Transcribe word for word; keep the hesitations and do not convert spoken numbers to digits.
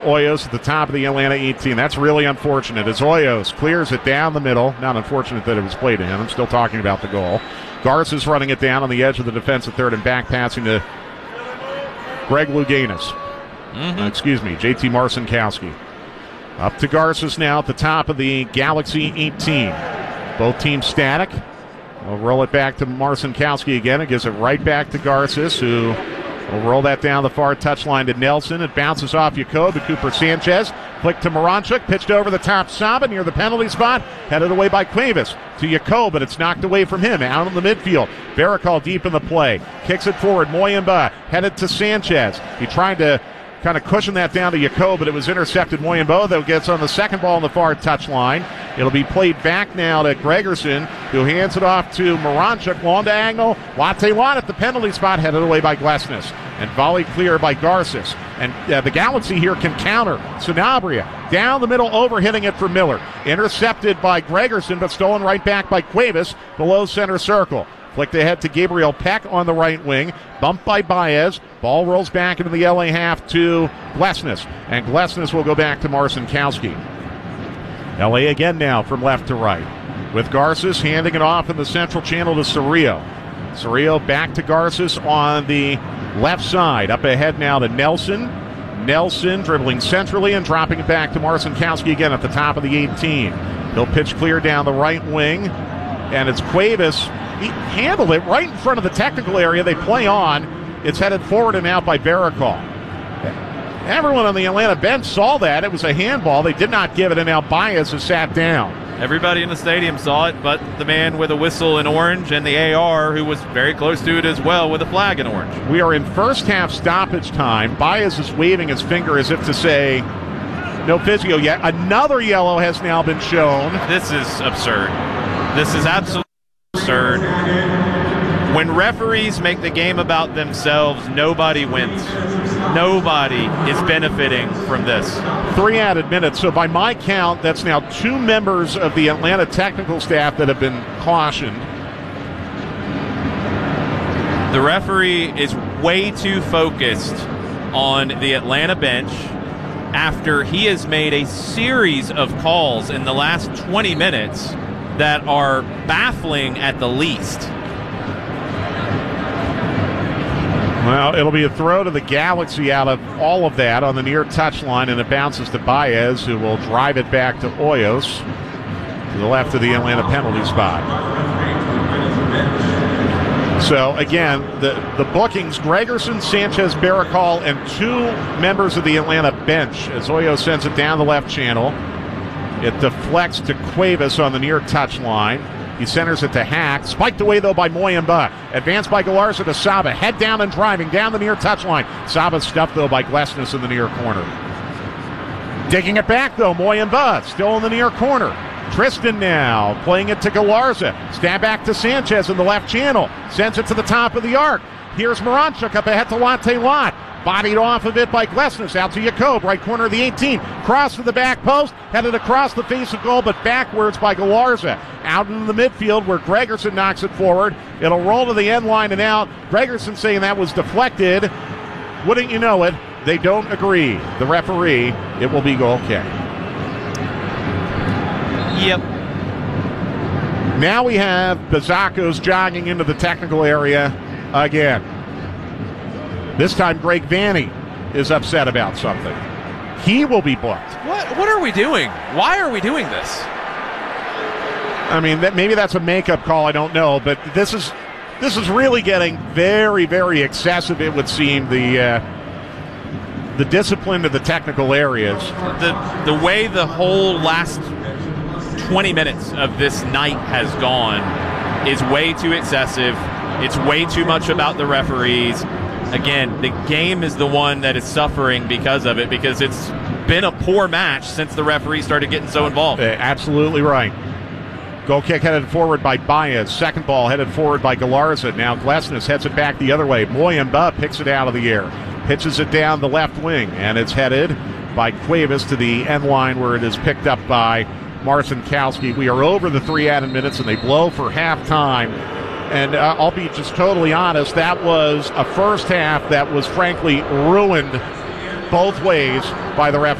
Hoyos at the top of the Atlanta eighteen. That's really unfortunate as Hoyos clears it down the middle. Not unfortunate that it was played to him. I'm still talking about the goal. Garces running it down on the edge of the defensive third and back passing to Greg Louganis. Mm-hmm. Uh, excuse me, J T Marcinkowski. Up to Garces now at the top of the Galaxy eighteen. Both teams static. We'll roll it back to Marcinkowski again. It gives it right back to Garces, who will roll that down the far touchline to Nelson. It bounces off Yacob to Cooper Sanchez. Flick to Moranchuk. Pitched over the top. Saba near the penalty spot. Headed away by Cuevas to Yacob, but it's knocked away from him. Out in the midfield. Baracol deep in the play. Kicks it forward. Moyemba headed to Sanchez. He tried to kind of cushion that down to Yacob, but it was intercepted. Moyemba, though, gets on the second ball on the far touchline. It'll be played back now to Gregerson, who hands it off to Moranchuk. Long diagonal. Latte Watt at the penalty spot, headed away by Glesnes. And volley clear by Garces. And uh, the Galaxy here can counter. Sanabria down the middle, overhitting it for Miller. Intercepted by Gregerson, but stolen right back by Cuevas below center circle. Flicked ahead to Gabriel Peck on the right wing. Bumped by Baez. Ball rolls back into the L A half to Glesnes. And Glesnes will go back to Marcinkowski. L A again now from left to right. With Garces handing it off in the central channel to Cerrillo. Cerrillo back to Garces on the left side. Up ahead now to Nelson. Nelson dribbling centrally and dropping it back to Marcinkowski again at the top of the eighteen. He'll pitch clear down the right wing. And it's Cuevas. He handled it right in front of the technical area. They play on. It's headed forward and out by Baracol. Everyone on the Atlanta bench saw that. It was a handball. They did not give it, and now Baez has sat down. Everybody in the stadium saw it, but the man with a whistle in orange and the A R, who was very close to it as well, with a flag in orange. We are in first half stoppage time. Baez is waving his finger as if to say, no physio yet. Another yellow has now been shown. This is absurd. This is absolutely absurd. When referees make the game about themselves, nobody wins. Nobody is benefiting from this. Three added minutes. So by my count, that's now two members of the Atlanta technical staff that have been cautioned. The referee is way too focused on the Atlanta bench after he has made a series of calls in the last twenty minutes that are baffling at the least. Well, it'll be a throw to the Galaxy out of all of that on the near touchline, and it bounces to Baez, who will drive it back to Hoyos to the left of the Atlanta penalty spot. So, again, the, the bookings, Gregerson, Sanchez, Baracol, and two members of the Atlanta bench as Hoyos sends it down the left channel. It deflects to Cuevas on the near touchline. He centers it to Hack. Spiked away, though, by Moyemba. Advanced by Galarza to Saba. Head down and driving down the near touchline. Saba stuffed, though, by Glesnes in the near corner. Digging it back, though, Moyemba still in the near corner. Tristan now playing it to Galarza. Stab back to Sanchez in the left channel. Sends it to the top of the arc. Here's Moranchuk up ahead to Latte Lot. Bodied off of it by Glesnes. Out to Yacob, right corner of the eighteen. Cross to the back post. Headed across the face of goal, but backwards by Galarza. Out into the midfield where Gregerson knocks it forward. It'll roll to the end line and out. Gregerson saying that was deflected. Wouldn't you know it, they don't agree. The referee, it will be goal kick. Yep. Now we have Bazakos jogging into the technical area again. This time Greg Vanny is upset about something. He will be booked. What What are we doing? Why are we doing this? I mean, that maybe that's a makeup call, I don't know, but this is this is really getting very, very excessive, it would seem, the uh, the discipline of the technical areas. The the way the whole last twenty minutes of this night has gone is way too excessive. It's way too much about the referees. Again, the game is the one that is suffering because of it, because it's been a poor match since the referee started getting so involved. Uh, absolutely right. Goal kick headed forward by Baez. Second ball headed forward by Galarza. Now Glesnes heads it back the other way. Moyemba picks it out of the air. Pitches it down the left wing, and it's headed by Cuevas to the end line where it is picked up by Marcinkowski. We are over the three added minutes, and they blow for halftime. And uh, I'll be just totally honest, that was a first half that was frankly ruined both ways by the referee.